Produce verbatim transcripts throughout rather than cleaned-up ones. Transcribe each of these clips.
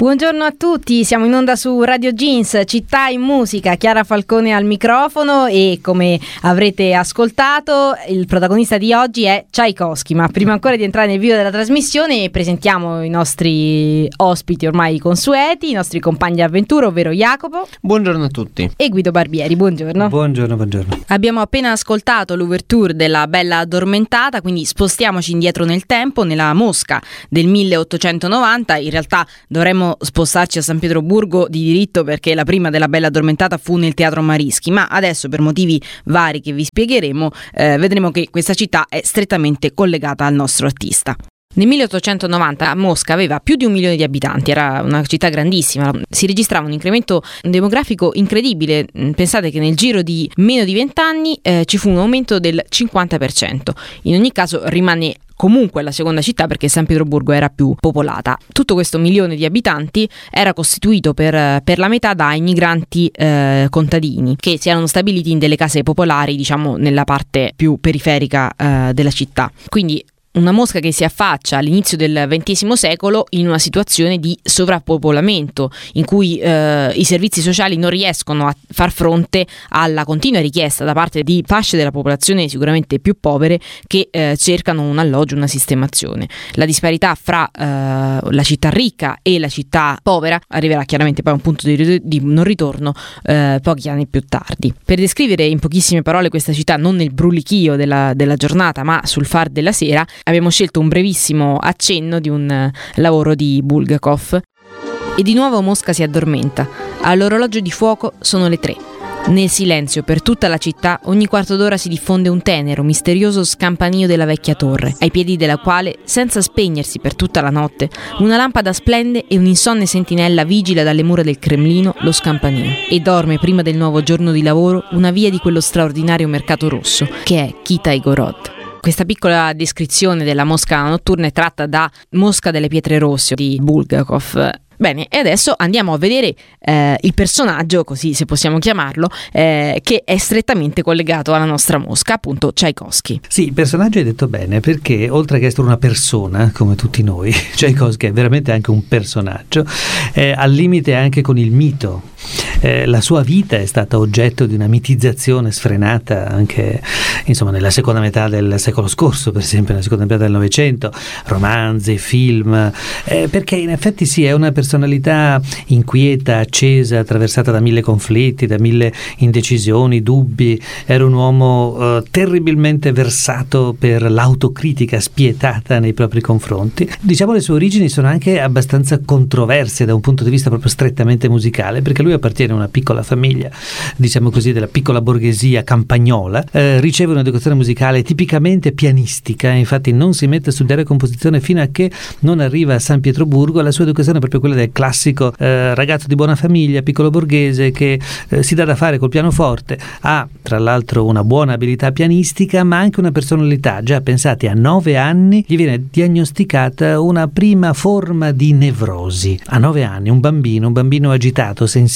Buongiorno a tutti, siamo in onda su Radio Jeans, Città in Musica, Chiara Falcone al microfono e come avrete ascoltato il protagonista di oggi è Tchaikovsky, ma prima ancora di entrare nel video della trasmissione presentiamo i nostri ospiti ormai consueti, i nostri compagni di avventura, ovvero Jacopo. Buongiorno a tutti. E Guido Barbieri, buongiorno. Buongiorno, buongiorno. Abbiamo appena ascoltato l'ouverture della Bella Addormentata, quindi spostiamoci indietro nel tempo, nella Mosca del milleottocentonovanta, in realtà dovremmo spostarci a San Pietroburgo di diritto perché la prima della Bella Addormentata fu nel Teatro Marischi, ma adesso per motivi vari che vi spiegheremo eh, vedremo che questa città è strettamente collegata al nostro artista. Nel milleottocentonovanta Mosca aveva più di un milione di abitanti, era una città grandissima, si registrava un incremento demografico incredibile. Pensate che nel giro di meno di vent'anni eh, ci fu un aumento del cinquanta per cento. In ogni caso rimane comunque la seconda città perché San Pietroburgo era più popolata. Tutto questo milione di abitanti era costituito per, per la metà da immigranti eh, contadini che si erano stabiliti in delle case popolari, diciamo nella parte più periferica eh, della città. Quindi una Mosca che si affaccia all'inizio del ventesimo secolo in una situazione di sovrappopolamento in cui eh, i servizi sociali non riescono a far fronte alla continua richiesta da parte di fasce della popolazione sicuramente più povere che eh, cercano un alloggio, una sistemazione. La disparità fra eh, la città ricca e la città povera arriverà chiaramente poi a un punto di, di non ritorno eh, pochi anni più tardi. Per descrivere in pochissime parole questa città, non nel brulichio della, della giornata ma sul far della sera, abbiamo scelto un brevissimo accenno di un lavoro di Bulgakov. E di nuovo Mosca si addormenta. All'orologio di fuoco sono le tre. Nel silenzio per tutta la città ogni quarto d'ora si diffonde un tenero, misterioso scampanio della vecchia torre, ai piedi della quale, senza spegnersi per tutta la notte, una lampada splende e un'insonne sentinella vigila dalle mura del Cremlino lo scampanio. E dorme prima del nuovo giorno di lavoro una via di quello straordinario mercato rosso, che è Kitai-Gorod. Questa piccola descrizione della Mosca notturna è tratta da Mosca delle Pietre Rosse di Bulgakov. Bene, e adesso andiamo a vedere eh, il personaggio, così se possiamo chiamarlo, eh, che è strettamente collegato alla nostra Mosca, appunto Tchaikovsky. Sì, il personaggio hai detto bene, perché oltre che essere una persona, come tutti noi, Tchaikovsky è veramente anche un personaggio, eh, al limite anche con il mito. Eh, la sua vita è stata oggetto di una mitizzazione sfrenata anche insomma nella seconda metà del secolo scorso, per esempio nella seconda metà del Novecento, romanzi, film, eh, perché in effetti sì, è una personalità inquieta, accesa, attraversata da mille conflitti, da mille indecisioni, dubbi. Era un uomo eh, terribilmente versato per l'autocritica spietata nei propri confronti. Diciamo le sue origini sono anche abbastanza controverse da un punto di vista proprio strettamente musicale, perché lui appartiene a una piccola famiglia, diciamo così, della piccola borghesia campagnola, eh, riceve un'educazione musicale tipicamente pianistica, infatti non si mette a studiare composizione fino a che non arriva a San Pietroburgo. La sua educazione è proprio quella del classico eh, ragazzo di buona famiglia, piccolo borghese, che eh, si dà da fare col pianoforte, ha tra l'altro una buona abilità pianistica ma anche una personalità. Già pensate, a nove anni gli viene diagnosticata una prima forma di nevrosi. A nove anni, un bambino, un bambino agitato, sensibile,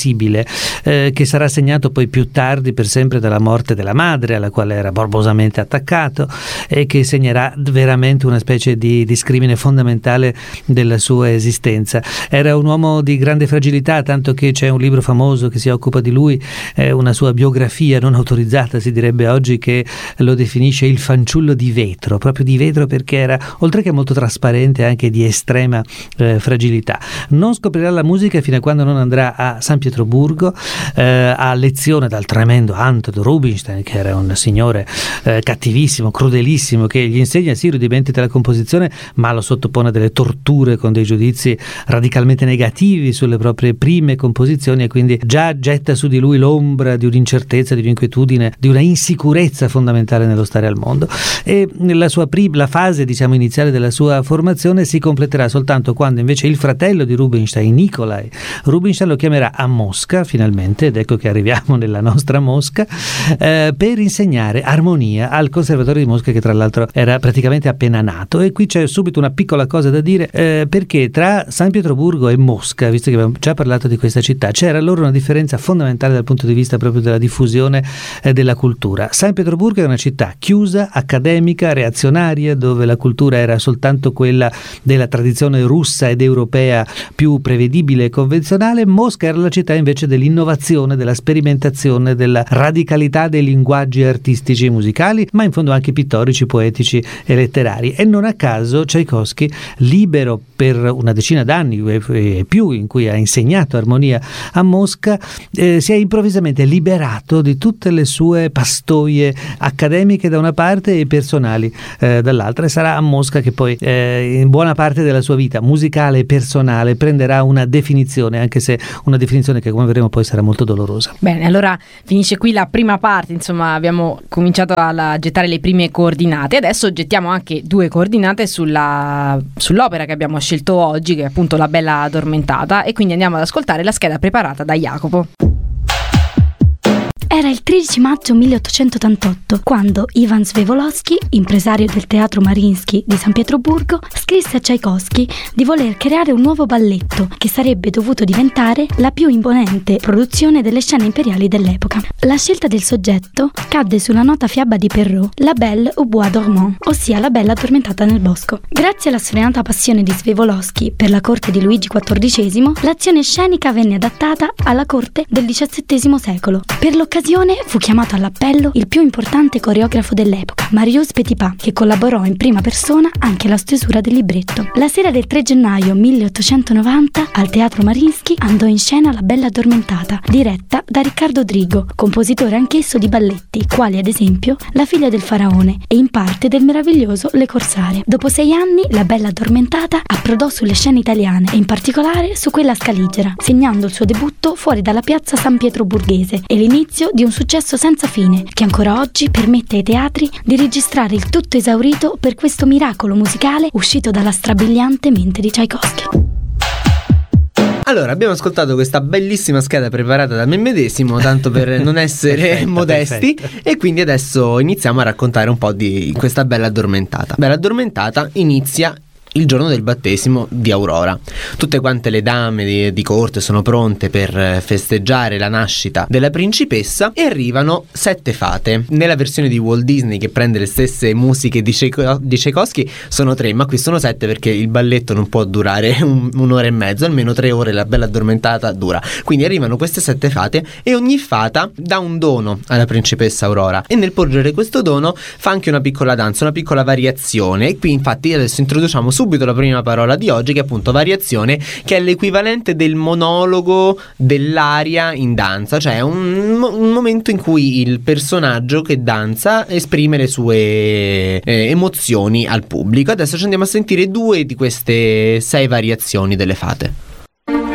eh, che sarà segnato poi più tardi per sempre dalla morte della madre, alla quale era morbosamente attaccato, e che segnerà veramente una specie di discrimine fondamentale della sua esistenza. Era un uomo di grande fragilità, tanto che c'è un libro famoso che si occupa di lui, eh, una sua biografia non autorizzata si direbbe oggi, che lo definisce il fanciullo di vetro, proprio di vetro perché era, oltre che molto trasparente, anche di estrema eh, fragilità. Non scoprirà la musica fino a quando non andrà a San Pietroburgo, eh, a lezione dal tremendo Anton Rubinstein, che era un signore eh, cattivissimo, crudelissimo, che gli insegna sì i rudimenti della composizione, ma lo sottopone a delle torture con dei giudizi radicalmente negativi sulle proprie prime composizioni, e quindi già getta su di lui l'ombra di un'incertezza, di un'inquietudine, di una insicurezza fondamentale nello stare al mondo. E la sua prima, la fase diciamo iniziale della sua formazione si completerà soltanto quando invece il fratello di Rubinstein, Nikolai Rubinstein, lo chiamerà a Mosca Mosca, finalmente, ed ecco che arriviamo nella nostra Mosca, eh, per insegnare armonia al Conservatorio di Mosca, che tra l'altro era praticamente appena nato. E qui c'è subito una piccola cosa da dire, eh, perché tra San Pietroburgo e Mosca, visto che abbiamo già parlato di questa città, c'era allora una differenza fondamentale dal punto di vista proprio della diffusione eh, della cultura. San Pietroburgo è una città chiusa, accademica, reazionaria, dove la cultura era soltanto quella della tradizione russa ed europea più prevedibile e convenzionale. Mosca era la città invece dell'innovazione, della sperimentazione, della radicalità dei linguaggi artistici e musicali, ma in fondo anche pittorici, poetici e letterari. E non a caso Tchaikovsky, libero per una decina d'anni e più in cui ha insegnato armonia a Mosca, eh, si è improvvisamente liberato di tutte le sue pastoie accademiche da una parte e personali eh, dall'altra, e sarà a Mosca che poi eh, in buona parte della sua vita musicale e personale prenderà una definizione, anche se una definizione che, come vedremo, poi sarà molto dolorosa. Bene, allora finisce qui la prima parte, insomma abbiamo cominciato a gettare le prime coordinate, adesso gettiamo anche due coordinate sulla, sull'opera che abbiamo scelto oggi, che è appunto La Bella Addormentata, e quindi andiamo ad ascoltare la scheda preparata da Jacopo. Era il tredici maggio milleottocentottantotto quando Ivan Svevolosky, impresario del teatro Mariinsky di San Pietroburgo, scrisse a Tchaikovsky di voler creare un nuovo balletto che sarebbe dovuto diventare la più imponente produzione delle scene imperiali dell'epoca. La scelta del soggetto cadde sulla nota fiaba di Perrault, La Belle au Bois dormant, ossia La Bella addormentata nel bosco. Grazie alla sfrenata passione di Svevolosky per la corte di Luigi quattordicesimo, l'azione scenica venne adattata alla corte del diciassettesimo secolo. Per l'occasione fu chiamato all'appello il più importante coreografo dell'epoca, Marius Petipa, che collaborò in prima persona anche alla stesura del libretto. La sera del tre gennaio milleottocentonovanta al Teatro Mariinsky andò in scena La Bella Addormentata, diretta da Riccardo Drigo, compositore anch'esso di balletti, quali ad esempio La figlia del faraone e in parte del meraviglioso Le Corsare. Dopo sei anni, La Bella Addormentata approdò sulle scene italiane e in particolare su quella scaligera, segnando il suo debutto fuori dalla piazza San Pietroburghese e l'inizio di un successo senza fine che ancora oggi permette ai teatri di registrare il tutto esaurito per questo miracolo musicale uscito dalla strabiliante mente di Tchaikovsky. Allora, abbiamo ascoltato questa bellissima scheda preparata da me medesimo, tanto per non essere perfetta, modesti, perfetta. E quindi adesso iniziamo a raccontare un po' di questa Bella Addormentata. Bella Addormentata inizia il giorno del battesimo di Aurora. Tutte quante le dame di, di corte sono pronte per festeggiare la nascita della principessa e arrivano sette fate. Nella versione di Walt Disney, che prende le stesse musiche di, Ceco, di Tchaikovsky, sono tre, ma qui sono sette perché il balletto non può durare un, un'ora e mezzo, almeno tre ore La Bella Addormentata dura. Quindi arrivano queste sette fate e ogni fata dà un dono alla principessa Aurora, e nel porgere questo dono fa anche una piccola danza, una piccola variazione. E qui infatti adesso introduciamo su subito la prima parola di oggi, che è appunto variazione, che è l'equivalente del monologo dell'aria in danza, cioè un, un momento in cui il personaggio che danza esprime le sue eh, emozioni al pubblico. Adesso ci andiamo a sentire due di queste sei variazioni delle fate.